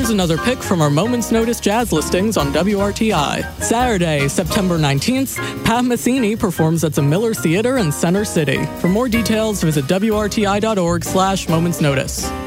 Here's another pick from our Moment's Notice jazz listings on WRTI. Saturday, September 19th, Pat Metheny performs at the Miller Theater in Center City. For more details, visit WRTI.org/momentsnotice.